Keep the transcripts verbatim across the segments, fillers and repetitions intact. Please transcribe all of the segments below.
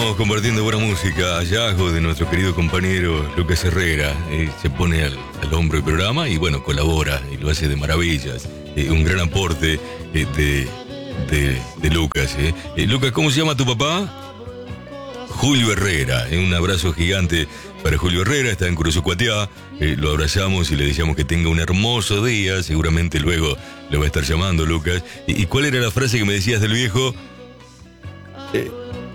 Estamos compartiendo buena música, hallazgo de nuestro querido compañero Lucas Herrera. Eh, se pone al, al hombro del programa y bueno, colabora y lo hace de maravillas. Eh, un gran aporte eh, de, de, de Lucas. Eh. Eh, Lucas, ¿cómo se llama tu papá? Julio Herrera. Eh, un abrazo gigante para Julio Herrera, está en Curuzucuatiá. Eh, lo abrazamos y le deseamos que tenga un hermoso día. Seguramente luego le va a estar llamando Lucas. ¿Y, y cuál era la frase que me decías del viejo? Eh,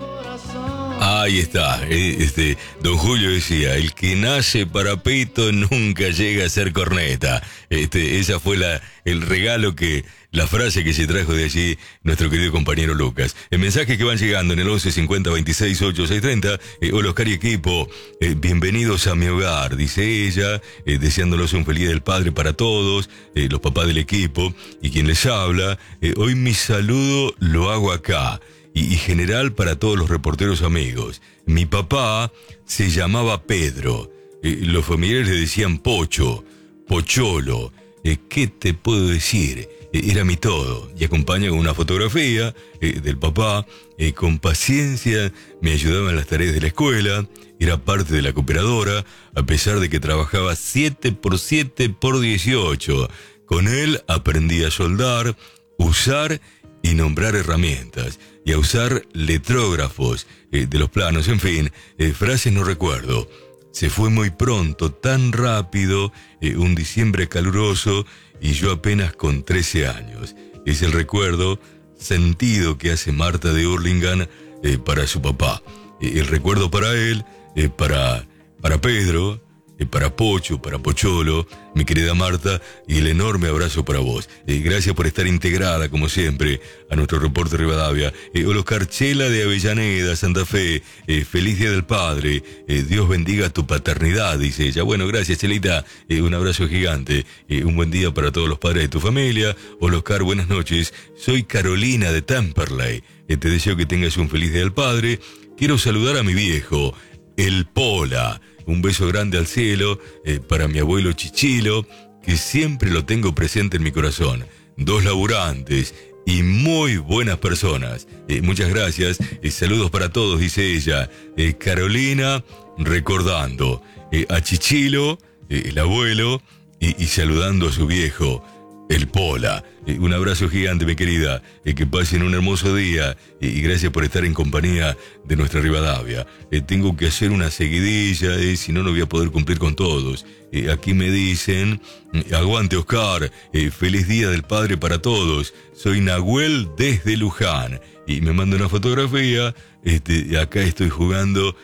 Ahí está, este, don Julio decía, el que nace para pito nunca llega a ser corneta. Este, esa fue la, el regalo que, la frase que se trajo de allí nuestro querido compañero Lucas. El mensaje que van llegando en el once cincuenta veintiséis ochenta y seis treinta, eh, hola Oscar y equipo, eh, bienvenidos a mi hogar, dice ella, eh, deseándolos un feliz del Padre para todos, eh, los papás del equipo, y quien les habla, eh, hoy mi saludo lo hago acá. Y, y general para todos los reporteros amigos. Mi papá se llamaba Pedro. Eh, los familiares le decían Pocho, Pocholo. Eh, ¿Qué te puedo decir? Eh, era mi todo. Y acompaña con una fotografía eh, del papá. Eh, con paciencia me ayudaba en las tareas de la escuela. Era parte de la cooperadora, a pesar de que trabajaba siete por siete por dieciocho. Con él aprendí a soldar, usar y nombrar herramientas, y a usar letrógrafos eh, de los planos, en fin, eh, frases no recuerdo. Se fue muy pronto, tan rápido, eh, un diciembre caluroso, y yo apenas con trece años. Es el recuerdo sentido que hace Marta de Hurlingham eh, para su papá. Eh, el recuerdo para él, eh, para, para Pedro, eh, para Pocho, para Pocholo, mi querida Marta, y el enorme abrazo para vos. Eh, gracias por estar integrada, como siempre, a nuestro reporte Rivadavia. Eh, Oscar Chela de Avellaneda, Santa Fe, eh, feliz Día del Padre. Eh, Dios bendiga tu paternidad, dice ella. Bueno, gracias, Chelita. Eh, un abrazo gigante. Eh, un buen día para todos los padres de tu familia. Hola, Oscar, buenas noches. Soy Carolina de Temperley. Eh, te deseo que tengas un feliz Día del Padre. Quiero saludar a mi viejo, el Pola. Un beso grande al cielo eh, para mi abuelo Chichilo, que siempre lo tengo presente en mi corazón. Dos laburantes y muy buenas personas. Eh, muchas gracias. Eh, saludos para todos, dice ella. Eh, Carolina, recordando eh, a Chichilo, eh, el abuelo, y, y saludando a su viejo, el Pola. Eh, un abrazo gigante, mi querida. Eh, que pasen un hermoso día. Eh, y gracias por estar en compañía de nuestra Rivadavia. Eh, tengo que hacer una seguidilla, eh, si no, no voy a poder cumplir con todos. Eh, aquí me dicen, aguante Oscar, eh, feliz Día del Padre para todos. Soy Nahuel desde Luján. Y me manda una fotografía. Este, acá estoy jugando,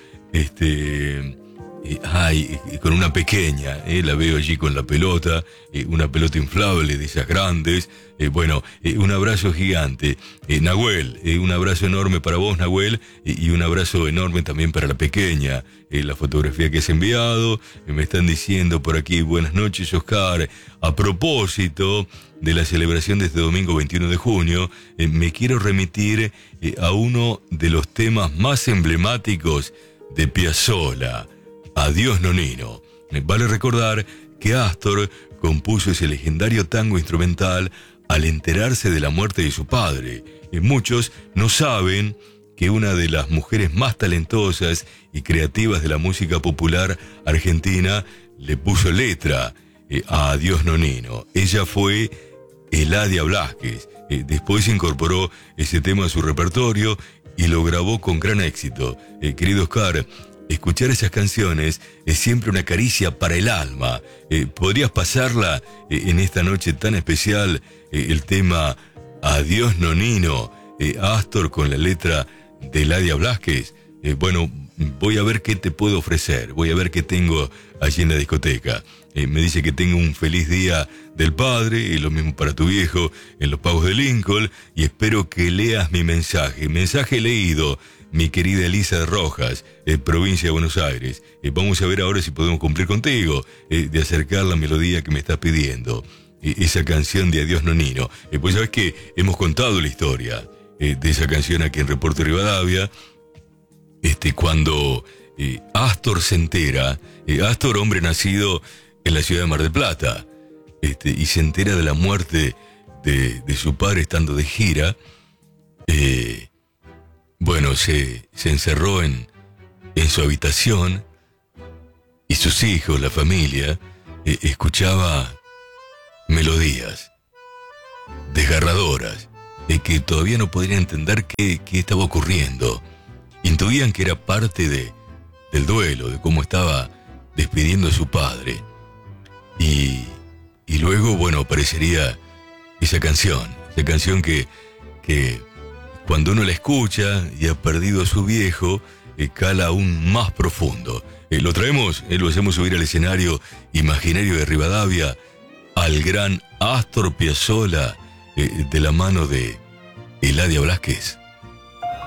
este... Eh, ay, eh, con una pequeña, eh, la veo allí con la pelota, eh, una pelota inflable de esas grandes. Eh, bueno, eh, un abrazo gigante. Eh, Nahuel, eh, un abrazo enorme para vos, Nahuel, eh, y un abrazo enorme también para la pequeña. Eh, la fotografía que has enviado, eh, me están diciendo por aquí, buenas noches, Oscar. A propósito de la celebración de este domingo veintiuno de junio, eh, me quiero remitir eh, a uno de los temas más emblemáticos de Piazzolla. Adiós Nonino. Vale recordar que Astor compuso ese legendario tango instrumental al enterarse de la muerte de su padre. Y muchos no saben que una de las mujeres más talentosas y creativas de la música popular argentina le puso letra eh, a Adiós Nonino. Ella fue Eladia Blasquez. Eh, después incorporó ese tema a su repertorio y lo grabó con gran éxito. Eh, querido Oscar, escuchar esas canciones es siempre una caricia para el alma. Eh, ¿Podrías pasarla eh, en esta noche tan especial, eh, el tema Adiós Nonino, eh, Astor con la letra de Eladia Blasquez? Eh, bueno, voy a ver qué te puedo ofrecer, voy a ver qué tengo allí en la discoteca. Eh, me dice que tengo un feliz Día del Padre, y lo mismo para tu viejo, en los pagos de Lincoln, y espero que leas mi mensaje. Mensaje leído, mi querida Elisa de Rojas, eh, provincia de Buenos Aires. Eh, vamos a ver ahora si podemos cumplir contigo, eh, de acercar la melodía que me estás pidiendo. Eh, esa canción de Adiós Nonino. Eh, pues sabes que hemos contado la historia eh, de esa canción aquí en Reporte Rivadavia. Este, cuando eh, Astor se entera, eh, Astor, hombre nacido en la ciudad de Mar del Plata, este, y se entera de la muerte de, de su padre estando de gira, eh, bueno, se, se encerró en, en su habitación y sus hijos, la familia, eh, escuchaba melodías desgarradoras, de que todavía no podrían entender qué, qué estaba ocurriendo. Intuían que era parte de, del duelo, de cómo estaba despidiendo a su padre. Y, y luego, bueno, aparecería esa canción, esa canción que, que cuando uno la escucha y ha perdido a su viejo, eh, cala aún más profundo. Eh, lo traemos, eh, lo hacemos subir al escenario imaginario de Rivadavia, al gran Astor Piazzolla, eh, de la mano de Eladia Blasquez.